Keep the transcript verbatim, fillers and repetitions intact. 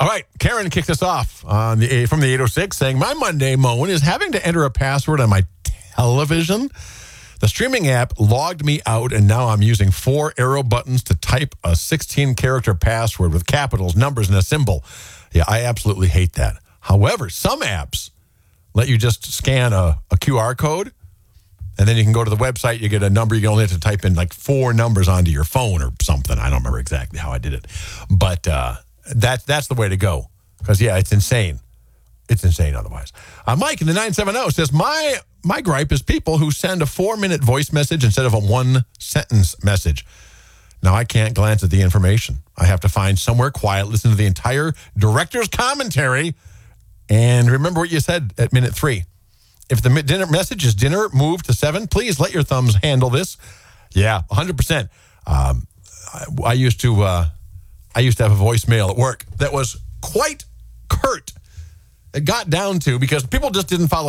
All right, Karen kicked us off on the from the eight oh six saying, my Monday moan is having to enter a password on my television. The streaming app logged me out, and now I'm using four arrow buttons to type a sixteen-character password with capitals, numbers, and a symbol. Yeah, I absolutely hate that. However, some apps let you just scan a, a Q R code, and then you can go to the website. You get a number. You only have to type in like four numbers onto your phone or something. I don't remember exactly how I did it. But uh, that, that's the way to go. Because, yeah, it's insane. It's insane otherwise. Uh, Mike in the nine seven zero says, my my gripe is people who send a four-minute voice message instead of a one-sentence message. Now, I can't glance at the information. I have to find somewhere quiet, listen to the entire director's commentary, and remember what you said at minute three. If the dinner message is dinner, move to seven. Please let your thumbs handle this. Yeah, one hundred percent. Um, I, I used to uh, I used to have a voicemail at work that was quite curt. It got down to, because people just didn't follow